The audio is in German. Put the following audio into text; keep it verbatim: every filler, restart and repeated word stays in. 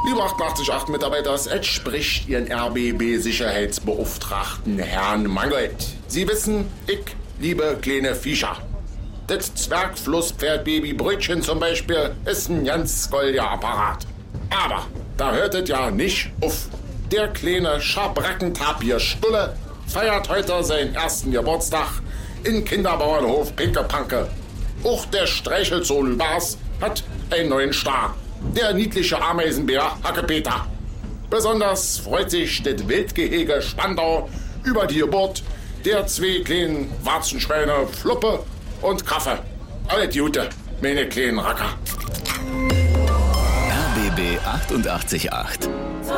Liebe achtundachtzig Komma acht Mitarbeiter, es spricht Ihren R B B-Sicherheitsbeauftragten Herrn Mangold. Sie wissen, ich liebe kleine Viecher. Das Zwergflusspferdbaby Brötchen zum Beispiel ist ein ganz goldiger Apparat. Aber da hört es ja nicht auf. Der kleine Schabrackentapir Stulle feiert heute seinen ersten Geburtstag in Kinderbauernhof Pinkepanke. Auch der Streichelzoo Lübars hat einen neuen Star. Der niedliche Ameisenbär Hackepeter. Besonders freut sich das Wildgehege Spandau über die Geburt der zwei kleinen Warzenschweine Fluppe und Kaffee. Alle Gute, meine kleinen Racker. R B B achtundachtzig Komma acht